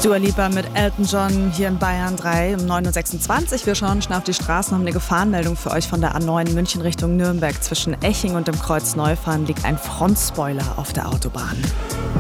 Dua Lipa mit Elton John hier in Bayern 3 um 9.26 Uhr. Wir schauen schnell auf die Straßen, haben eine Gefahrenmeldung für euch von der A9 München Richtung Nürnberg. Zwischen Eching und dem Kreuz Neufahren liegt ein Frontspoiler auf der Autobahn.